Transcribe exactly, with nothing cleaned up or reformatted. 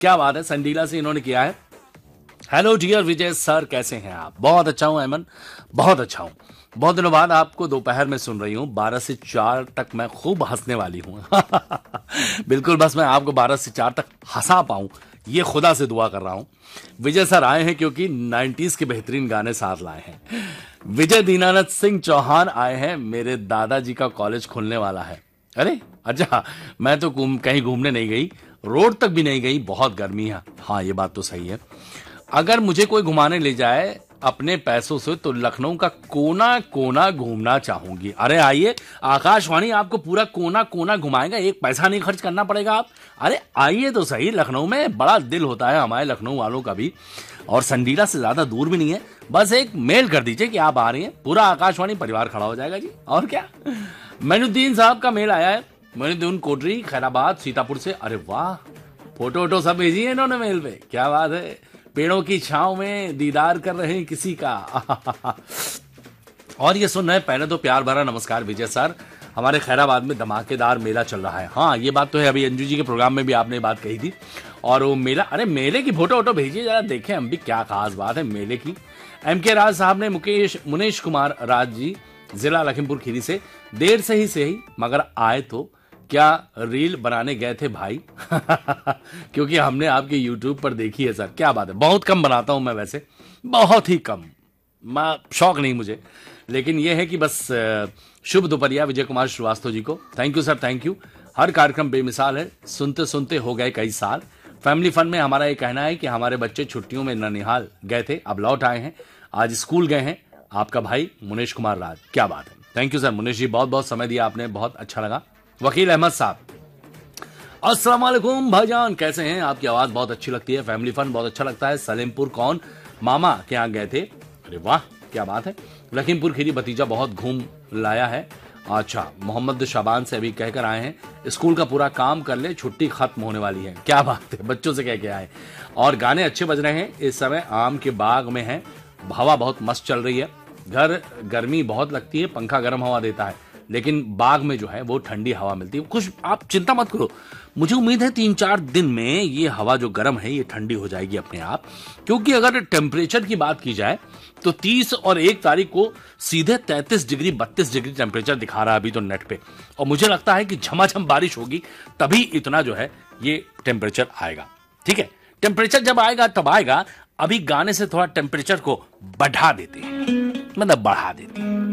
क्या बात है, संडीला से इन्होंने किया है। हेलो डियर विजय सर, कैसे हैं आप? बहुत अच्छा हूं अमन, बहुत अच्छा हूं। बहुत दिनों बाद आपको दोपहर में सुन रही हूं। बारह से चार तक मैं खूब हंसने वाली हूं। बिल्कुल, बस मैं आपको बारह से चार तक हंसा पाऊं, ये खुदा से दुआ कर रहा हूं। विजय सर आए हैं क्योंकि नाइंटीज़ के बेहतरीन गाने साथ लाए हैं। विजय दीनानाथ सिंह चौहान आए हैं, मेरे दादाजी का कॉलेज खुलने वाला है। अरे अच्छा, मैं तो कहीं घूमने नहीं गई, रोड तक भी नहीं गई, बहुत गर्मी है। हाँ, ये बात तो सही है। अगर मुझे कोई घुमाने ले जाए अपने पैसों से तो लखनऊ का कोना कोना घूमना चाहूंगी। अरे आइए, आकाशवाणी आपको पूरा कोना कोना घुमाएगा, एक पैसा नहीं खर्च करना पड़ेगा। आप अरे आइए तो सही, लखनऊ में बड़ा दिल होता है हमारे लखनऊ वालों का भी, और संडीला से ज्यादा दूर भी नहीं है। बस एक मेल कर दीजिए कि आप आ रही हैं, पूरा आकाशवाणी परिवार खड़ा हो जाएगा जी। और क्या। मैनुद्दीन साहब का मेल आया है, मैनुद्दीन कोटरी, खैराबाद, सीतापुर से। अरे वाह, फोटो वोटो सब भेजी है इन्होंने मेल पे, क्या बात है। पेड़ों की छांव में दीदार कर रहे हैं किसी का। और ये सुन रहे हैं, पहले तो प्यार भरा नमस्कार विजय सर, हमारे खैराबाद में धमाकेदार मेला चल रहा है। हाँ, ये बात तो है, अभी अंजू जी के प्रोग्राम में भी आपने बात कही थी। और वो मेला, अरे मेले की फोटो वोटो भेजिए जरा, देखें हम भी क्या खास बात है मेले की। एम के राज साहब ने, मुकेश मुनेश कुमार राज जी, जिला लखीमपुर खीरी से, देर से ही सही मगर आए तो क्या रील बनाने गए थे भाई? क्योंकि हमने आपके यूट्यूब पर देखी है सर। क्या बात है, बहुत कम बनाता हूं मैं वैसे, बहुत ही कम, मैं शौक नहीं मुझे, लेकिन यह है कि बस शुभ दोपहरिया विजय कुमार श्रीवास्तव जी को। Thank you sir, thank you. हर कार्यक्रम बेमिसाल है, सुनते सुनते हो गए कई साल। फैमिली फन में हमारा ये कहना है कि हमारे बच्चे छुट्टियों में ननिहाल गए थे, अब लौट आए हैं, आज स्कूल गए हैं। आपका भाई मुनेश कुमार राज। क्या बात है, थैंक यू सर मुनेश जी, बहुत बहुत समय दिया आपने, बहुत अच्छा लगा। वकील अहमद साहब, अस्सलाम वालेकुम भाईजान, कैसे हैं? आपकी आवाज बहुत अच्छी लगती है, फैमिली फन बहुत अच्छा लगता है। सलेमपुर कौन मामा के यहाँ गए थे? अरे वाह, क्या बात है। लखीमपुर खीरी भतीजा बहुत घूम लाया है। अच्छा, मोहम्मद शाबान से अभी कहकर आए हैं, स्कूल का पूरा काम कर ले, छुट्टी खत्म होने वाली है। क्या बात है, बच्चों से कह के आए। और गाने अच्छे बज रहे हैं इस समय, आम के बाग में है, हवा बहुत मस्त चल रही है। घर गर्मी बहुत लगती है, पंखा गर्म हवा देता है, लेकिन बाग में जो है वो ठंडी हवा मिलती है। कुछ आप चिंता मत करो, मुझे उम्मीद है तीन चार दिन में ये हवा जो गर्म है ये ठंडी हो जाएगी अपने आप। क्योंकि अगर टेम्परेचर की बात की जाए तो तीस और एक तारीख को सीधे तैंतीस डिग्री बत्तीस डिग्री टेम्परेचर दिखा रहा है अभी तो नेट पे, और मुझे लगता है कि झमाझम बारिश होगी तभी इतना जो है ये टेम्परेचर आएगा। ठीक है, टेम्परेचर जब आएगा तब आएगा, अभी गाने से थोड़ा टेम्परेचर को बढ़ा देते हैं, मतलब बढ़ा देते हैं।